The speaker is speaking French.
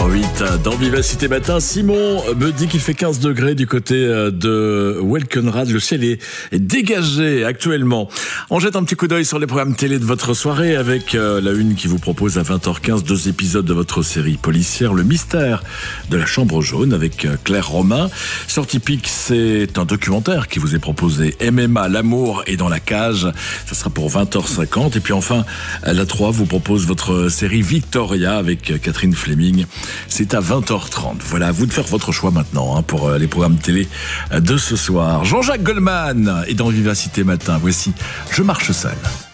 8h08 dans Vivacité Matin. Simon me dit qu'il fait 15 degrés du côté de Welkenrad. Le ciel est dégagé actuellement. On jette un petit coup d'œil sur les programmes télé de votre soirée avec la une qui vous propose à 20h15 2 épisodes de votre série policière Le Mystère de la Chambre Jaune avec Claire Romain. Sur Tipeee, c'est un documentaire qui vous est proposé. MMA, l'amour est dans la cage. Ça sera pour 20h50. Et puis enfin, la 3 vous propose votre série Victoria avec Catherine Fleming. C'est à 20h30. Voilà, à vous de faire votre choix maintenant pour les programmes télé de ce soir. Jean-Jacques Goldman est dans Vivacité Matin. Voici Je marche seul.